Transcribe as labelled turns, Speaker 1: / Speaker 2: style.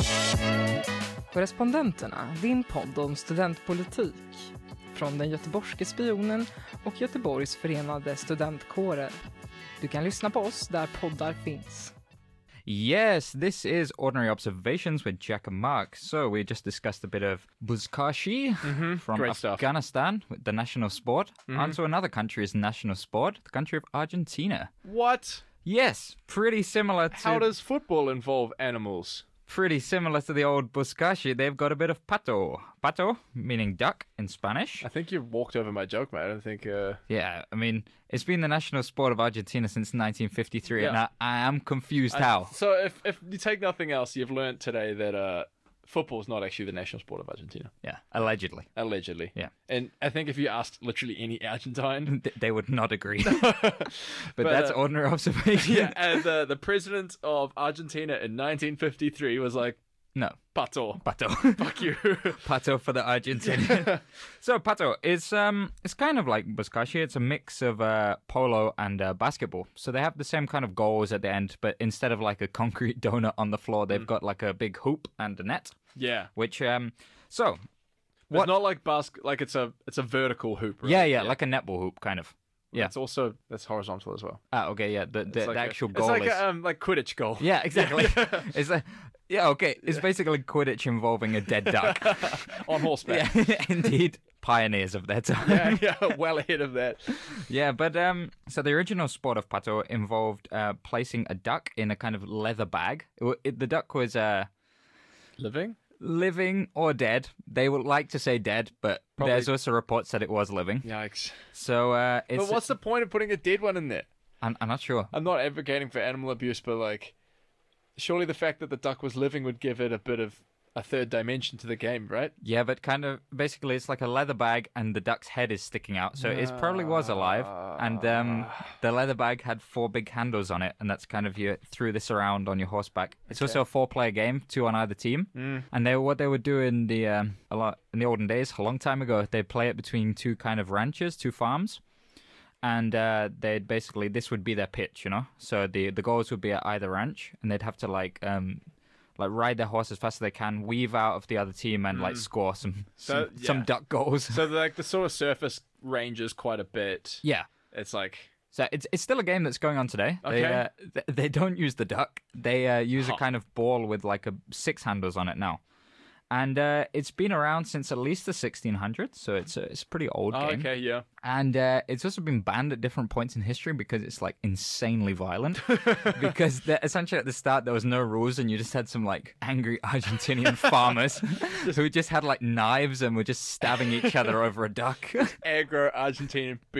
Speaker 1: Korrespondenterna, din podd om studentpolitik. Från den göteborgske spionen och Göteborgs förenade studentkårer. Du kan lyssna på oss där poddar finns.
Speaker 2: Yes, this is Ordinary Observations with Jack and Mark. So we just discussed a bit of Buzkashi from
Speaker 3: Great
Speaker 2: Afghanistan, the national sport. Onto another country's national sport, the country of Argentina.
Speaker 3: What?
Speaker 2: Yes, pretty similar to...
Speaker 3: How does football involve animals?
Speaker 2: Pretty similar to the old Buzkashi. They've got a bit of pato. Pato, meaning duck in Spanish.
Speaker 3: I think you walked over my joke, mate. I don't think...
Speaker 2: Yeah, I mean, it's been the national sport of Argentina since 1953,
Speaker 3: Yeah.
Speaker 2: and I am confused how.
Speaker 3: So if you take nothing else, you've learned today that football is not actually the national sport of Argentina.
Speaker 2: Yeah, allegedly.
Speaker 3: Allegedly.
Speaker 2: Yeah.
Speaker 3: And I think if you asked literally any Argentine...
Speaker 2: They would not agree. but that's ordinary observation.
Speaker 3: Yeah, and the president of Argentina in 1953 was like,
Speaker 2: No,
Speaker 3: Pato.
Speaker 2: pato.
Speaker 3: Fuck you.
Speaker 2: Pato for the Argentinian. So pato is it's kind of like Buzkashi. It's a mix of polo and basketball. So they have the same kind of goals at the end, but instead of like a concrete donut on the floor, they've got like a big hoop and a net.
Speaker 3: Yeah.
Speaker 2: Which
Speaker 3: It's not like like it's a vertical hoop, right?
Speaker 2: yeah, like a netball hoop kind of. Yeah.
Speaker 3: That's horizontal as well.
Speaker 2: Okay, yeah. The actual goal
Speaker 3: it's like
Speaker 2: is
Speaker 3: like Quidditch goal.
Speaker 2: yeah, exactly. It's like okay. It's basically Quidditch involving a dead duck.
Speaker 3: On horseback.
Speaker 2: Yeah, indeed. Pioneers of their time.
Speaker 3: Yeah, well ahead of that.
Speaker 2: Yeah, but so the original sport of pato involved placing a duck in a kind of leather bag. The duck was living or dead. They would like to say dead, but
Speaker 3: Probably.
Speaker 2: there's also reports that it was living.
Speaker 3: Yikes.
Speaker 2: So it's.
Speaker 3: But what's the point of putting a dead one in there?
Speaker 2: I'm not sure.
Speaker 3: I'm not advocating for animal abuse, but like, surely the fact that the duck was living would give it a bit of a third dimension to the game, right?
Speaker 2: Yeah, but kind of basically it's like a leather bag and the duck's head is sticking out, so it probably was alive. And the leather bag had 4 big handles on it, and that's kind of you threw this around on your horseback. It's also a 4-player game, 2 on either team. And what they would do in the olden days, a long time ago, they'd play it between 2 kind of ranches, 2 farms. And they'd basically, this would be their pitch, you know. So the goals would be at either ranch, and they'd have to like ride their horse as fast as they can, weave out of the other team, and like score some duck goals.
Speaker 3: So like the sort of surface ranges quite a bit.
Speaker 2: Yeah,
Speaker 3: It's like
Speaker 2: so it's still a game that's going on today.
Speaker 3: Okay.
Speaker 2: They don't use the duck. They use a kind of ball with like 6 handles on it now. And it's been around since at least the 1600s, so it's a pretty old game.
Speaker 3: okay, yeah.
Speaker 2: And it's also been banned at different points in history because it's like insanely violent. Because essentially at the start there was no rules, and you just had some like angry Argentinian farmers who just had like knives and were just stabbing each other over a duck.
Speaker 3: Aggro Argentinian